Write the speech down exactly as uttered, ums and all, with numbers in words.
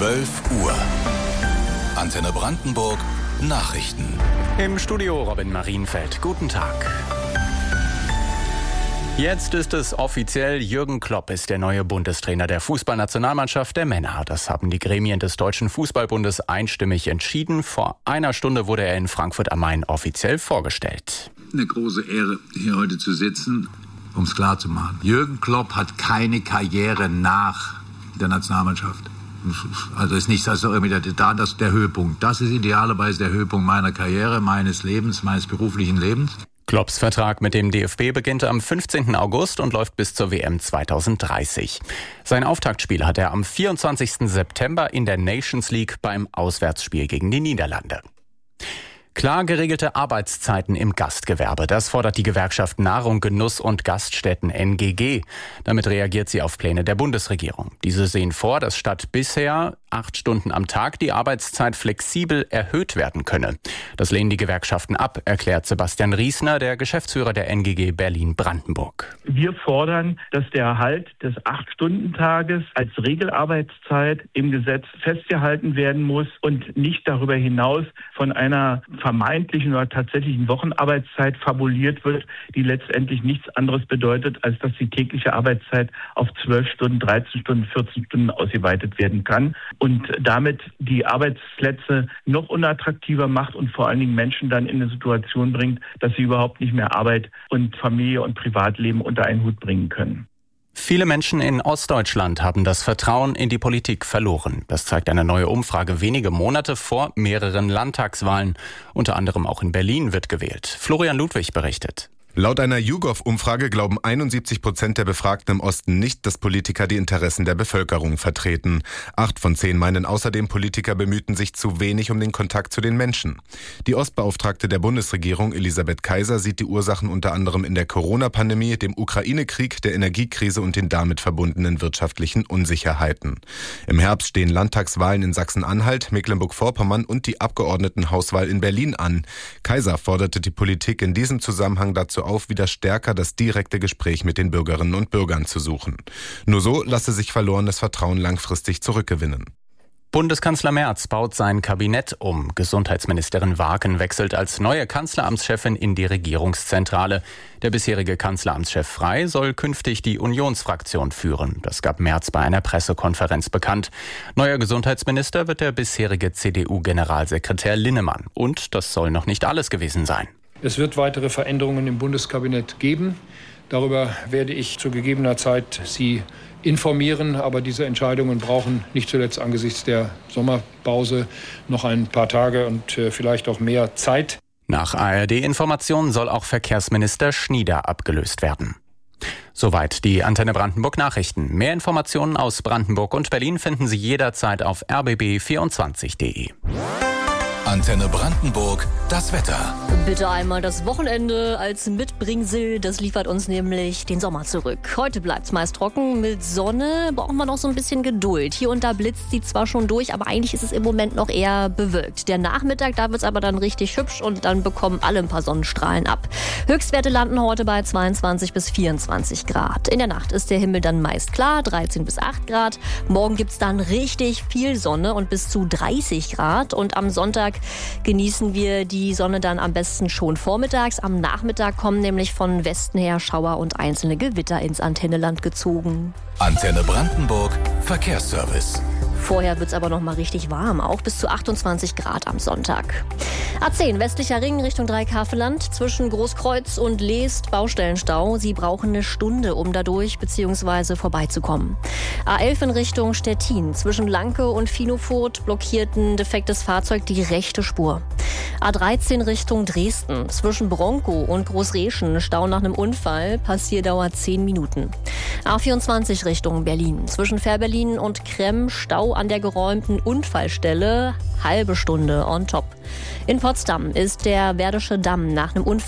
zwölf Uhr. Antenne Brandenburg Nachrichten. Im Studio Robin Marienfeld. Guten Tag. Jetzt ist es offiziell, Jürgen Klopp ist der neue Bundestrainer der Fußballnationalmannschaft der Männer. Das haben die Gremien des Deutschen Fußballbundes einstimmig entschieden. Vor einer Stunde wurde er in Frankfurt am Main offiziell vorgestellt. Eine große Ehre, hier heute zu sitzen, um es klar zu machen. Jürgen Klopp hat keine Karriere nach der Nationalmannschaft. Also ist nicht also irgendwie der, das der Höhepunkt. Das ist idealerweise der Höhepunkt meiner Karriere, meines Lebens, meines beruflichen Lebens. Klopps Vertrag mit dem D F B beginnt am fünfzehnten August und läuft bis zur W M zweitausenddreißig. Sein Auftaktspiel hat er am vierundzwanzigsten September in der Nations League beim Auswärtsspiel gegen die Niederlande. Klar geregelte Arbeitszeiten im Gastgewerbe. Das fordert die Gewerkschaft Nahrung, Genuss und Gaststätten N G G. Damit reagiert sie auf Pläne der Bundesregierung. Diese sehen vor, dass statt bisher acht Stunden am Tag die Arbeitszeit flexibel erhöht werden könne. Das lehnen die Gewerkschaften ab, erklärt Sebastian Riesner, der Geschäftsführer der N G G Berlin-Brandenburg. Wir fordern, dass der Erhalt des acht-Stunden-Tages als Regelarbeitszeit im Gesetz festgehalten werden muss und nicht darüber hinaus von einer vermeintlichen oder tatsächlichen Wochenarbeitszeit fabuliert wird, die letztendlich nichts anderes bedeutet, als dass die tägliche Arbeitszeit auf zwölf Stunden, dreizehn Stunden, vierzehn Stunden ausgeweitet werden kann und damit die Arbeitsplätze noch unattraktiver macht und vor allen Dingen Menschen dann in eine Situation bringt, dass sie überhaupt nicht mehr Arbeit und Familie und Privatleben unter einen Hut bringen können. Viele Menschen in Ostdeutschland haben das Vertrauen in die Politik verloren. Das zeigt eine neue Umfrage wenige Monate vor mehreren Landtagswahlen. Unter anderem auch in Berlin wird gewählt. Florian Ludwig berichtet. Laut einer YouGov-Umfrage glauben einundsiebzig Prozent der Befragten im Osten nicht, dass Politiker die Interessen der Bevölkerung vertreten. Acht von zehn meinen außerdem, Politiker bemühten sich zu wenig um den Kontakt zu den Menschen. Die Ostbeauftragte der Bundesregierung, Elisabeth Kaiser, sieht die Ursachen unter anderem in der Corona-Pandemie, dem Ukraine-Krieg, der Energiekrise und den damit verbundenen wirtschaftlichen Unsicherheiten. Im Herbst stehen Landtagswahlen in Sachsen-Anhalt, Mecklenburg-Vorpommern und die Abgeordnetenhauswahl in Berlin an. Kaiser forderte die Politik in diesem Zusammenhang dazu auf, wieder stärker das direkte Gespräch mit den Bürgerinnen und Bürgern zu suchen. Nur so lasse sich verlorenes Vertrauen langfristig zurückgewinnen. Bundeskanzler Merz baut sein Kabinett um. Gesundheitsministerin Waaken wechselt als neue Kanzleramtschefin in die Regierungszentrale. Der bisherige Kanzleramtschef Frey soll künftig die Unionsfraktion führen. Das gab Merz bei einer Pressekonferenz bekannt. Neuer Gesundheitsminister wird der bisherige C D U-Generalsekretär Linnemann. Und das soll noch nicht alles gewesen sein. Es wird weitere Veränderungen im Bundeskabinett geben. Darüber werde ich zu gegebener Zeit Sie informieren. Aber diese Entscheidungen brauchen nicht zuletzt angesichts der Sommerpause noch ein paar Tage und vielleicht auch mehr Zeit. Nach A R D-Informationen soll auch Verkehrsminister Schnieder abgelöst werden. Soweit die Antenne Brandenburg Nachrichten. Mehr Informationen aus Brandenburg und Berlin finden Sie jederzeit auf r b b vierundzwanzig punkt d e. Antenne Brandenburg, das Wetter. Bitte einmal das Wochenende als Mitbringsel, das liefert uns nämlich den Sommer zurück. Heute bleibt's meist trocken, mit Sonne brauchen wir noch so ein bisschen Geduld. Hier und da blitzt sie zwar schon durch, aber eigentlich ist es im Moment noch eher bewölkt. Der Nachmittag, da wird's aber dann richtig hübsch und dann bekommen alle ein paar Sonnenstrahlen ab. Höchstwerte landen heute bei zweiundzwanzig bis vierundzwanzig Grad. In der Nacht ist der Himmel dann meist klar, dreizehn bis acht Grad. Morgen gibt's dann richtig viel Sonne und bis zu dreißig Grad. Und am Sonntag genießen wir die Sonne dann am besten schon vormittags. Am Nachmittag kommen nämlich von Westen her Schauer und einzelne Gewitter ins Antenneland gezogen. Antenne Brandenburg Verkehrsservice. Vorher wird's aber noch mal richtig warm, auch bis zu achtundzwanzig Grad am Sonntag. A zehn, westlicher Ring Richtung Dreikarfeland, zwischen Großkreuz und Leest Baustellenstau. Sie brauchen eine Stunde, um dadurch bzw. vorbeizukommen. A elf in Richtung Stettin, zwischen Lanke und Finofurt blockiert ein defektes Fahrzeug die rechte Spur. A dreizehn Richtung Dresden, zwischen Bronkow und Großreschen, Stau nach einem Unfall, Passierdauer zehn Minuten. A vierundzwanzig Richtung Berlin, zwischen Fährberlin und Kremm, Stau an der geräumten Unfallstelle, halbe Stunde on top. In Potsdam ist der Werdische Damm nach einem Unfall